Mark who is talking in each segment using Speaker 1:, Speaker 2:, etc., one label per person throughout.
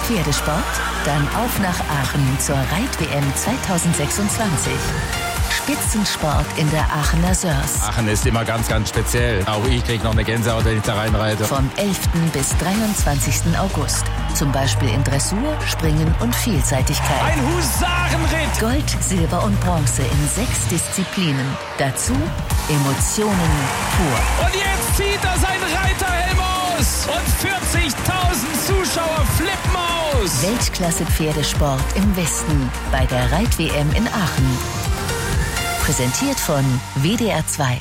Speaker 1: Pferdesport? Dann auf nach Aachen zur Reit-WM 2026. Spitzensport in der Aachener Sörs.
Speaker 2: Aachen ist immer ganz, ganz speziell. Auch ich kriege noch eine Gänsehaut, wenn ich da reinreite.
Speaker 1: Vom 11. bis 23. August. Zum Beispiel in Dressur, Springen und Vielseitigkeit.
Speaker 3: Ein Husarenritt!
Speaker 1: Gold, Silber und Bronze in 6 Disziplinen. Dazu Emotionen pur.
Speaker 3: Und jetzt zieht er sein Reiterhelm aus! Und 40.000 Zuschauer flippen aus!
Speaker 1: Weltklasse-Pferdesport im Westen bei der Reit-WM in Aachen. Präsentiert von WDR 2.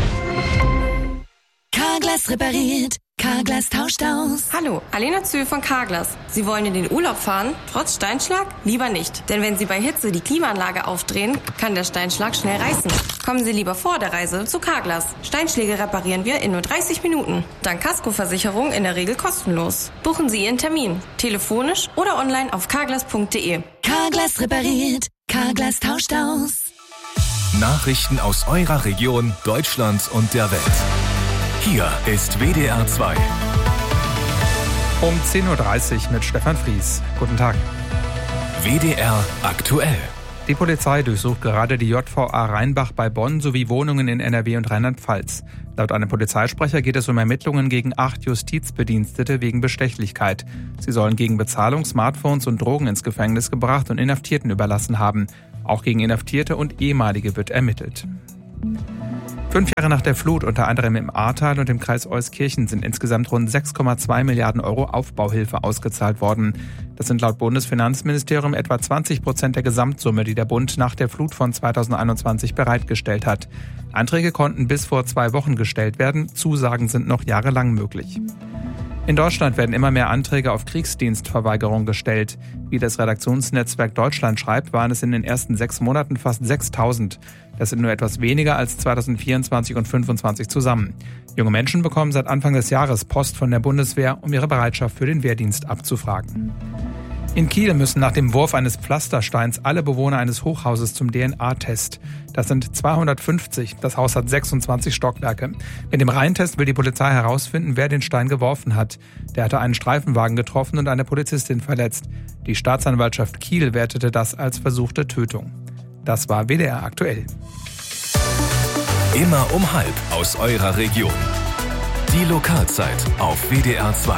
Speaker 4: Carglass repariert. Carglass tauscht aus.
Speaker 5: Hallo, Alena Zühl von Carglass. Sie wollen in den Urlaub fahren, trotz Steinschlag? Lieber nicht. Denn wenn Sie bei Hitze die Klimaanlage aufdrehen, kann der Steinschlag schnell reißen. Kommen Sie lieber vor der Reise zu Carglass. Steinschläge reparieren wir in nur 30 Minuten. Dank Kaskoversicherung in der Regel kostenlos. Buchen Sie Ihren Termin. Telefonisch oder online auf carglass.de.
Speaker 4: Carglass repariert. Carglass tauscht aus.
Speaker 6: Nachrichten aus eurer Region, Deutschland und der Welt. Hier ist WDR 2.
Speaker 7: Um 10.30 Uhr mit Stefan Fries. Guten Tag.
Speaker 6: WDR aktuell.
Speaker 7: Die Polizei durchsucht gerade die JVA Rheinbach bei Bonn sowie Wohnungen in NRW und Rheinland-Pfalz. Laut einem Polizeisprecher geht es um Ermittlungen gegen 8 Justizbedienstete wegen Bestechlichkeit. Sie sollen gegen Bezahlung Smartphones und Drogen ins Gefängnis gebracht und Inhaftierten überlassen haben. Auch gegen Inhaftierte und Ehemalige wird ermittelt. 5 Jahre nach der Flut, unter anderem im Ahrtal und im Kreis Euskirchen, sind insgesamt rund 6,2 Milliarden Euro Aufbauhilfe ausgezahlt worden. Das sind laut Bundesfinanzministerium etwa 20% der Gesamtsumme, die der Bund nach der Flut von 2021 bereitgestellt hat. Anträge konnten bis vor 2 Wochen gestellt werden, Zusagen sind noch jahrelang möglich. In Deutschland werden immer mehr Anträge auf Kriegsdienstverweigerung gestellt. Wie das Redaktionsnetzwerk Deutschland schreibt, waren es in den ersten 6 Monaten fast 6.000. Das sind nur etwas weniger als 2024 und 2025 zusammen. Junge Menschen bekommen seit Anfang des Jahres Post von der Bundeswehr, um ihre Bereitschaft für den Wehrdienst abzufragen. In Kiel müssen nach dem Wurf eines Pflastersteins alle Bewohner eines Hochhauses zum DNA-Test. Das sind 250. Das Haus hat 26 Stockwerke. Mit dem Reihentest will die Polizei herausfinden, wer den Stein geworfen hat. Der hatte einen Streifenwagen getroffen und eine Polizistin verletzt. Die Staatsanwaltschaft Kiel wertete das als versuchte Tötung. Das war WDR aktuell.
Speaker 6: Immer um 12:30 aus eurer Region. Die Lokalzeit auf WDR 2.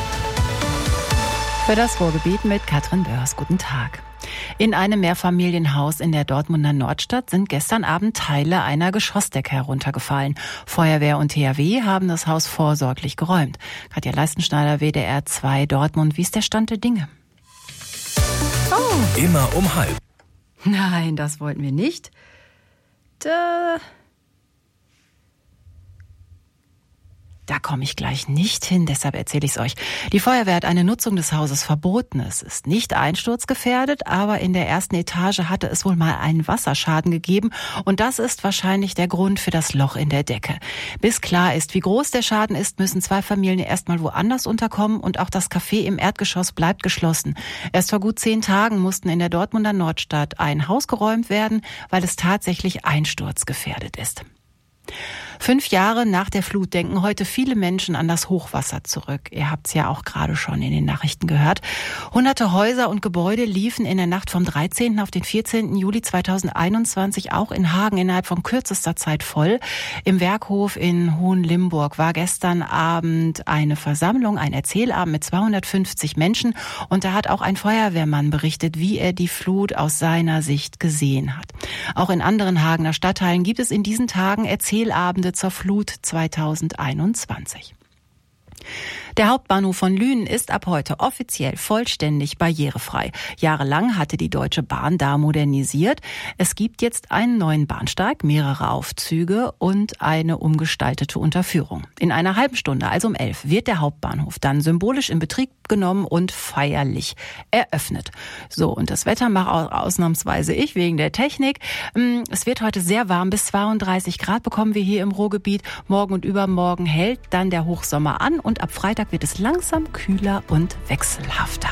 Speaker 8: Für das Ruhrgebiet mit Katrin Börs. Guten Tag. In einem Mehrfamilienhaus in der Dortmunder Nordstadt sind gestern Abend Teile einer Geschossdecke heruntergefallen. Feuerwehr und THW haben das Haus vorsorglich geräumt. Katja Leistenschneider, WDR 2 Dortmund. Wie ist der Stand der Dinge?
Speaker 6: Oh. Immer um 12:30.
Speaker 8: Nein, das wollten wir nicht. Da komme ich gleich nicht hin, deshalb erzähle ich es euch. Die Feuerwehr hat eine Nutzung des Hauses verboten. Es ist nicht einsturzgefährdet, aber in der ersten Etage hatte es wohl mal einen Wasserschaden gegeben und das ist wahrscheinlich der Grund für das Loch in der Decke. Bis klar ist, wie groß der Schaden ist, müssen 2 Familien erstmal woanders unterkommen und auch das Café im Erdgeschoss bleibt geschlossen. Erst vor gut 10 Tagen mussten in der Dortmunder Nordstadt ein Haus geräumt werden, weil es tatsächlich einsturzgefährdet ist. 5 Jahre nach der Flut denken heute viele Menschen an das Hochwasser zurück. Ihr habt's ja auch gerade schon in den Nachrichten gehört. Hunderte Häuser und Gebäude liefen in der Nacht vom 13. auf den 14. Juli 2021 auch in Hagen innerhalb von kürzester Zeit voll. Im Werkhof in Hohenlimburg war gestern Abend eine Versammlung, ein Erzählabend mit 250 Menschen. Und da hat auch ein Feuerwehrmann berichtet, wie er die Flut aus seiner Sicht gesehen hat. Auch in anderen Hagener Stadtteilen gibt es in diesen Tagen Erzählabende zur Flut 2021. Der Hauptbahnhof von Lünen ist ab heute offiziell vollständig barrierefrei. Jahrelang hatte die Deutsche Bahn da modernisiert. Es gibt jetzt einen neuen Bahnsteig, mehrere Aufzüge und eine umgestaltete Unterführung. In einer halben Stunde, also um 11, wird der Hauptbahnhof dann symbolisch in Betrieb genommen und feierlich eröffnet. So, und das Wetter mache ausnahmsweise ich wegen der Technik. Es wird heute sehr warm, bis 32 Grad bekommen wir hier im Ruhrgebiet. Morgen und übermorgen hält dann der Hochsommer an und ab Freitag wird es langsam kühler und wechselhafter.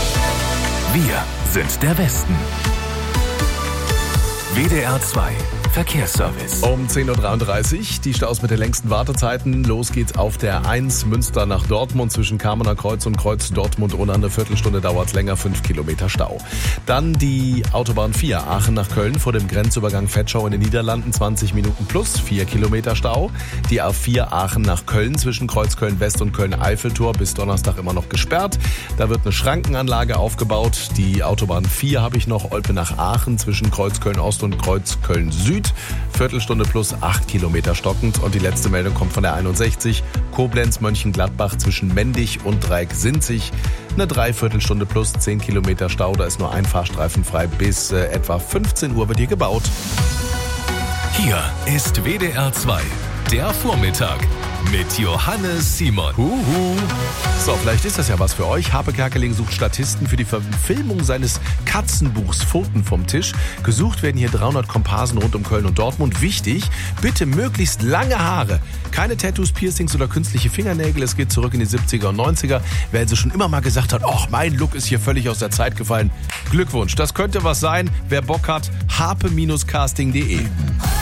Speaker 6: Wir sind der Westen. WDR 2 Verkehrsservice.
Speaker 9: Um 10.33 Uhr, die Staus mit den längsten Wartezeiten. Los geht's auf der 1 Münster nach Dortmund zwischen Kamener Kreuz und Kreuz Dortmund-Unna. Eine Viertelstunde dauert's länger, 5 Kilometer Stau. Dann die Autobahn 4 Aachen nach Köln vor dem Grenzübergang Vetschau in den Niederlanden, 20 Minuten plus, 4 Kilometer Stau. Die A4 Aachen nach Köln zwischen Kreuz Köln-West und Köln-Eiffeltor bis Donnerstag immer noch gesperrt. Da wird eine Schrankenanlage aufgebaut. Die Autobahn 4 habe ich noch, Olpe nach Aachen zwischen Kreuz Köln-Ost und Kreuz Köln-Süd. Viertelstunde plus 8 Kilometer stockend. Und die letzte Meldung kommt von der 61. Koblenz-Mönchengladbach zwischen Mendig und Dreieck-Sinzig. Eine Dreiviertelstunde plus 10 Kilometer Stau. Da ist nur ein Fahrstreifen frei. Bis etwa 15 Uhr wird hier gebaut.
Speaker 6: Hier ist WDR 2, der Vormittag mit Johannes Simon.
Speaker 9: So, vielleicht ist das ja was für euch. Harpe Kerkeling sucht Statisten für die Verfilmung seines Katzenbuchs Pfoten vom Tisch. Gesucht werden hier 300 Komparsen rund um Köln und Dortmund. Wichtig, bitte möglichst lange Haare. Keine Tattoos, Piercings oder künstliche Fingernägel. Es geht zurück in die 70er und 90er. Wer also schon immer mal gesagt hat, ach, mein Look ist hier völlig aus der Zeit gefallen. Glückwunsch, das könnte was sein. Wer Bock hat, harpe-casting.de.